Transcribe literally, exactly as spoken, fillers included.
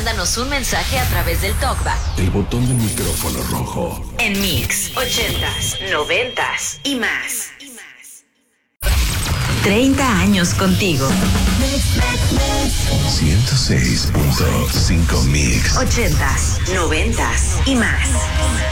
mándanos un mensaje a través del talkback. El botón del micrófono rojo. En Mix, ochentas, noventas y más. treinta años contigo. ciento seis punto cinco Mix. ochentas, noventas y más.